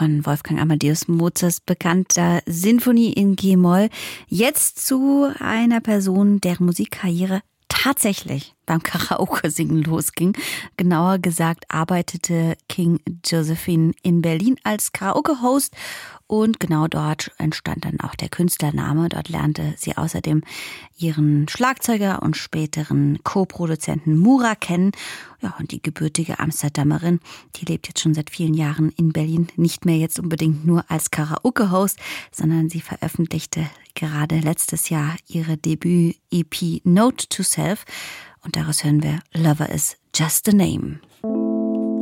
von Wolfgang Amadeus Mozarts bekannter Sinfonie in G-Moll. Jetzt zu einer Person, deren Musikkarriere tatsächlich beim Karaoke-Singen losging. Genauer gesagt arbeitete King Josephine in Berlin als Karaoke-Host und genau dort entstand dann auch der Künstlername. Dort lernte sie außerdem ihren Schlagzeuger und späteren Co-Produzenten Mura kennen. Ja, und die gebürtige Amsterdamerin, die lebt jetzt schon seit vielen Jahren in Berlin, nicht mehr jetzt unbedingt nur als Karaoke-Host, sondern sie veröffentlichte gerade letztes Jahr ihre Debüt-EP Note to Self und daraus hören wir Lover is Just a Name.